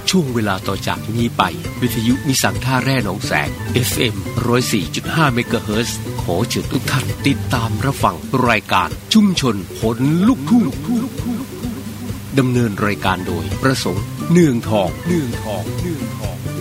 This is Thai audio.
ช่วงเวลาต่อจากนี้ไปวิทยุนิสังท่าแร่หนองแสง FM 104.5 เมกะเฮิรตซ์ขอเชิญทุกท่านติดตามรับฟังรายการชุมชนขนลุกทุ่งดำเนินรายการโดยประสงค์เนืองทอง